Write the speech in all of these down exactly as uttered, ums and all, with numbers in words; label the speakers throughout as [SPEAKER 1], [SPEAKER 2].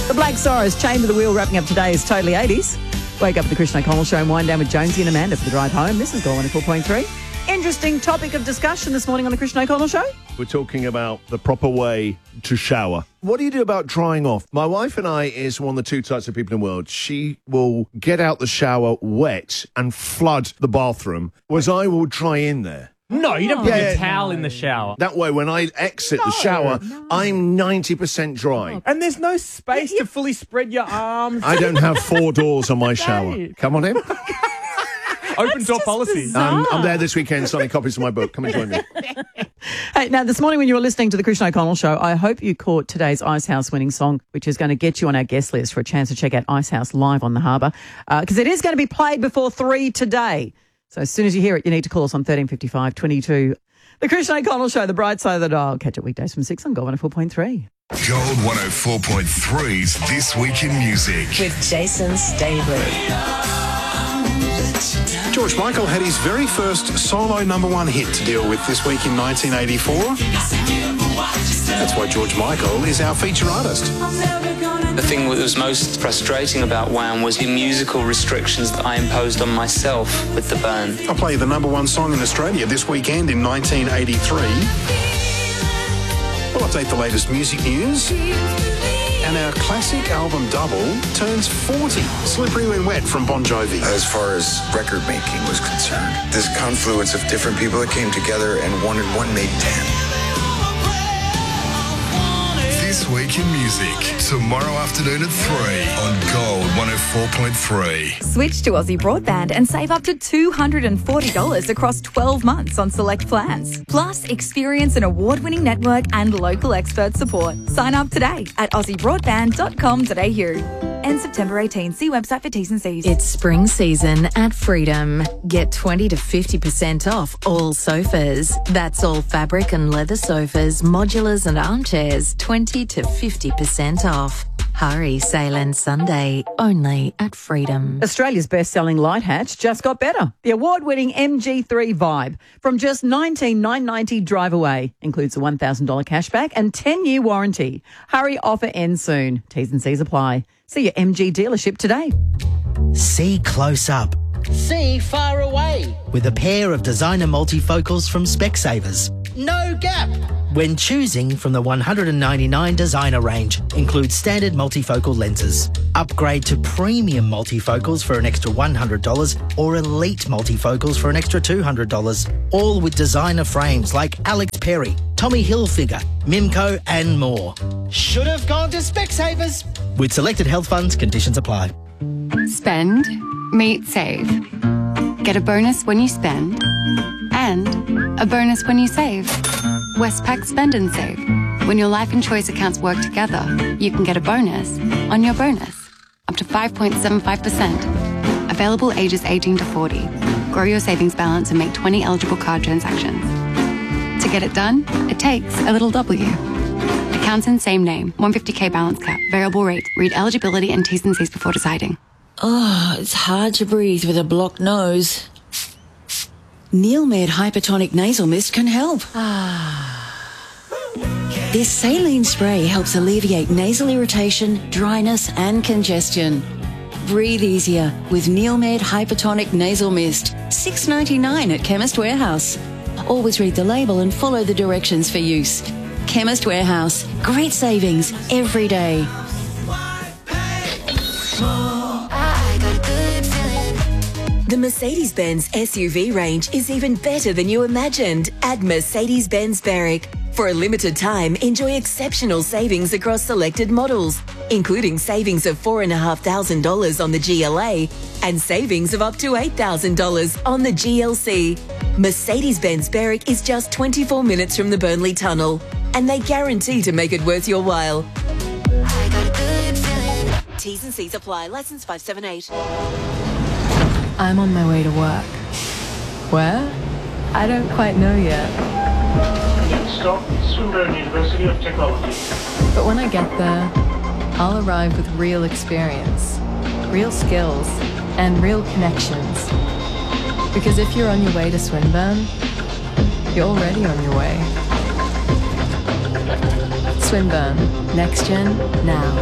[SPEAKER 1] The Black Sorrows, Chained to the Wheel, wrapping up today is Totally eighties. Wake up with the Christian O'Connell Show and wind down with Jonesy and Amanda for the drive home. This is Gold one oh four point three. Interesting topic of discussion this morning on the Christian O'Connell Show.
[SPEAKER 2] We're talking about the proper way to shower. What do you do about drying off? My wife and I is one of the two types of people in the world. She will get out the shower wet and flood the bathroom, whereas I will dry in there.
[SPEAKER 3] No, you don't put
[SPEAKER 2] Yeah,
[SPEAKER 3] your
[SPEAKER 2] yeah.
[SPEAKER 3] towel in the shower.
[SPEAKER 2] That way, when I exit the shower, I'm ninety percent dry.
[SPEAKER 3] And there's no space to fully spread your arms.
[SPEAKER 2] I don't have four doors on my shower.
[SPEAKER 3] Mate.
[SPEAKER 2] Come on in.
[SPEAKER 3] Open door policy.
[SPEAKER 2] Um, I'm there this weekend signing copies of my book. Come and join me.
[SPEAKER 1] Hey, now, this morning when you were listening to the Christian O'Connell Show, I hope you caught today's Ice House winning song, which is going to get you on our guest list for a chance to check out Ice House live on the harbour, because uh, it is going to be played before three today. So as soon as you hear it, you need to call us on thirteen fifty-five twenty-two. The Christian O'Connell Show, the bright side of the dial. Catch it weekdays from six on Gold one oh four point three.
[SPEAKER 4] Gold one oh four point three's This Week in Music.
[SPEAKER 5] With Jason Stabley.
[SPEAKER 6] George Michael had his very first solo number one hit to deal with this week in nineteen eighty-four. That's why George Michael is our feature artist.
[SPEAKER 7] The thing that was most frustrating about Wham was the musical restrictions that I imposed on myself with the band.
[SPEAKER 6] I'll play the number one song in Australia this weekend in nineteen eighty-three. We'll update the latest music news. And our classic album Double turns forty. Slippery When Wet from Bon Jovi.
[SPEAKER 8] As far as record making was concerned, this confluence of different people that came together and one and one made ten.
[SPEAKER 4] This Week in Music, tomorrow afternoon at three on Gold one oh four point three.
[SPEAKER 9] Switch to Aussie Broadband and save up to two hundred forty dollars across twelve months on select plans. Plus, experience an award-winning network and local expert support. Sign up today at aussie broadband dot com dot a u. End September eighteenth. See website for T's and C's.
[SPEAKER 10] It's spring season at Freedom. Get twenty to fifty percent off all sofas. That's all fabric and leather sofas, modulars and armchairs. twenty to fifty percent off. Hurry, sale ends Sunday, only at Freedom.
[SPEAKER 1] Australia's best-selling light hatch just got better. The award-winning M G three Vibe from just nineteen thousand nine hundred ninety dollars drive away. Includes a one thousand dollars cashback and ten-year warranty. Hurry, offer ends soon. T's and C's apply. See your M G dealership today.
[SPEAKER 11] See close up.
[SPEAKER 12] See far away.
[SPEAKER 11] With a pair of designer multifocals from Specsavers.
[SPEAKER 12] No gap.
[SPEAKER 11] When choosing from the one hundred ninety-nine designer range, includes standard multifocal lenses. Upgrade to premium multifocals for an extra one hundred dollars or elite multifocals for an extra two hundred dollars. All with designer frames like Alex Perry, Tommy Hilfiger, Mimco and more.
[SPEAKER 12] Should have gone to Specsavers.
[SPEAKER 11] With selected health funds, conditions apply.
[SPEAKER 13] Spend, meet, save. Get a bonus when you spend and a bonus when you save. Westpac Spend and Save. When your life and choice accounts work together, you can get a bonus on your bonus, up to five point seven five percent. Available ages eighteen to forty. Grow your savings balance and make twenty eligible card transactions. To get it done, it takes a little W. Accounts in same name, one hundred fifty K balance cap, variable rate. Read eligibility and T's and C's before deciding.
[SPEAKER 5] Oh, it's hard to breathe with a blocked nose. Neilmed Hypertonic Nasal Mist can help. This saline spray helps alleviate nasal irritation, dryness and congestion. Breathe easier with Neilmed Hypertonic Nasal Mist. six ninety-nine at Chemist Warehouse. Always read the label and follow the directions for use. Chemist Warehouse. Great savings every day.
[SPEAKER 14] The Mercedes-Benz S U V range is even better than you imagined at Mercedes-Benz Berwick. For a limited time, enjoy exceptional savings across selected models, including savings of four thousand five hundred dollars on the G L A and savings of up to eight thousand dollars on the G L C. Mercedes-Benz Berwick is just twenty-four minutes from the Burnley Tunnel, and they guarantee to make it worth your while. T's and C's apply. Licence five seven eight.
[SPEAKER 15] I'm on my way to work. Where? I don't quite know yet.
[SPEAKER 16] Stop, Swinburne University of Technology.
[SPEAKER 15] But when I get there, I'll arrive with real experience, real skills, and real connections. Because if you're on your way to Swinburne, you're already on your way. Swinburne, next gen, now.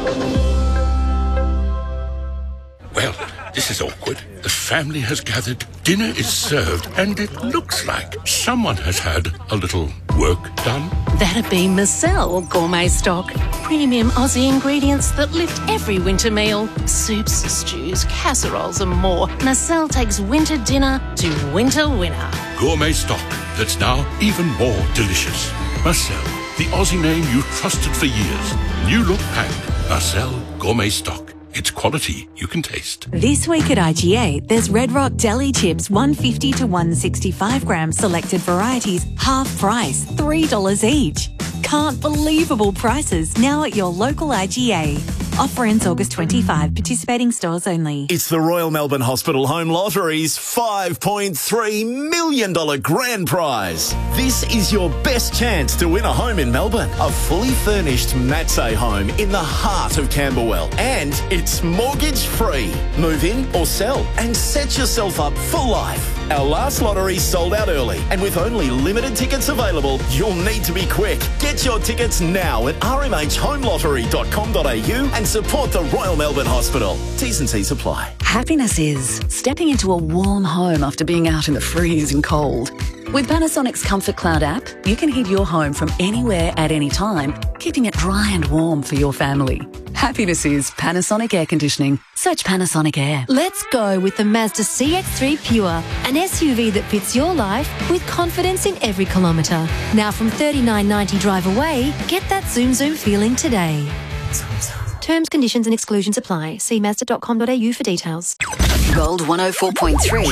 [SPEAKER 17] Well, this is awkward. The family has gathered, dinner is served, and it looks like someone has had a little work done.
[SPEAKER 18] That'd be Marcel Gourmet Stock. Premium Aussie ingredients that lift every winter meal. Soups, stews, casseroles and more. Marcel takes winter dinner to winter winner.
[SPEAKER 17] Gourmet stock that's now even more delicious. Marcel, the Aussie name you trusted for years. New look pack. Marcel Gourmet Stock. It's quality you can taste.
[SPEAKER 19] This week at I G A, there's Red Rock Deli Chips, one fifty to one sixty-five gram selected varieties, half price, three dollars each. Can't believable prices now at your local I G A. Offer ends August twenty-fifth, participating stores only.
[SPEAKER 20] It's the Royal Melbourne Hospital Home Lottery's five point three million dollars grand prize. This is your best chance to win a home in Melbourne. A fully furnished Matsay home in the heart of Camberwell. And it's mortgage free. Move in or sell and set yourself up for life. Our last lottery sold out early, and with only limited tickets available, you'll need to be quick. Get your tickets now at r m h home lottery dot com dot a u and support the Royal Melbourne Hospital. T's and C's apply.
[SPEAKER 5] Happiness is stepping into a warm home after being out in the freezing cold. With Panasonic's Comfort Cloud app, you can heat your home from anywhere at any time, keeping it dry and warm for your family. Happiness is Panasonic Air Conditioning. Search Panasonic Air.
[SPEAKER 21] Let's go with the Mazda C X three Pure, an S U V that fits your life with confidence in every kilometre. Now from thirty-nine ninety drive away, get that zoom zoom feeling today. Terms, conditions and exclusions apply. See mazda dot com dot a u for details.
[SPEAKER 5] Gold one oh four point three.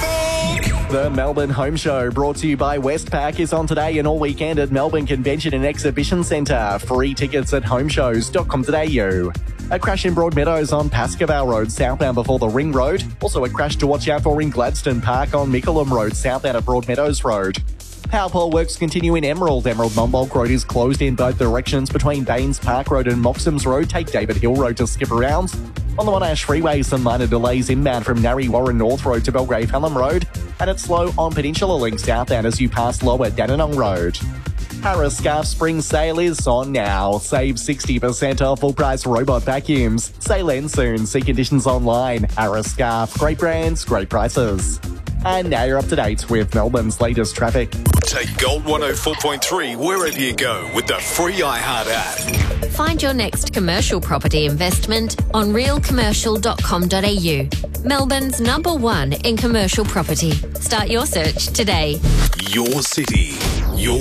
[SPEAKER 22] The Melbourne Home Show, brought to you by Westpac, is on today and all weekend at Melbourne Convention and Exhibition Centre. Free tickets at home shows dot com dot a u. A crash in Broadmeadows on Pascoe Road, southbound before the Ring Road. Also a crash to watch out for in Gladstone Park on Mickleham Road, southbound at Broadmeadows Road. Power pole works continue in Emerald. Emerald Monbulk Road is closed in both directions between Baines Park Road and Moxham's Road. Take David Hill Road to skip around. On the Monash Freeway, some minor delays inbound from Narre Warren North Road to Belgrave Hallam Road, and it's slow on Peninsula Link southbound as you pass lower Dandenong Road. Harris Scarf Spring Sale is on now. Save sixty percent off full price robot vacuums. Sale ends soon. See conditions online. Harris Scarf. Great brands, great prices. And now you're up to date with Melbourne's latest traffic.
[SPEAKER 4] Take Gold one oh four point three wherever you go with the free iHeart app.
[SPEAKER 21] Find your next commercial property investment on real commercial dot com dot a u. Melbourne's number one in commercial property. Start your search today.
[SPEAKER 4] Your city.